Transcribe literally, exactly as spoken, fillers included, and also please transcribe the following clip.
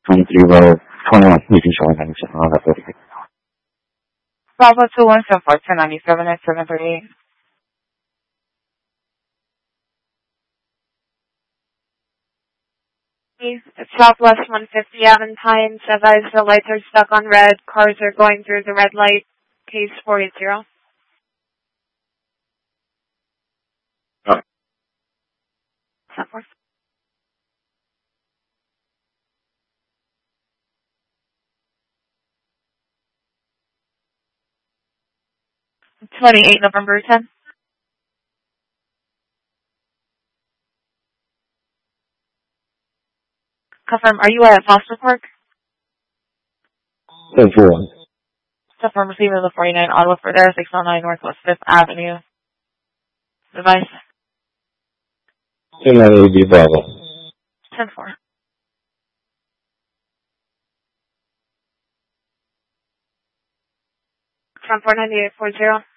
twenty-three row, twenty-one, you can show that. I'll have to take it. Bravo two one seven four ten ninety-seven at seven thirty-eight. It's Southwest one fifty Aventine. Advise the lights are stuck on red. Cars are going through the red light. Case four eight zero. Oh. Southwest. twenty-eight November ten. Confirm, are you at Foster Park? ten four one. Confirm receiver of the forty-nine Ottawa for there, six oh nine Northwest fifth Avenue. Device. ten nine A B Bravo. ten four. ten four ninety-eight forty.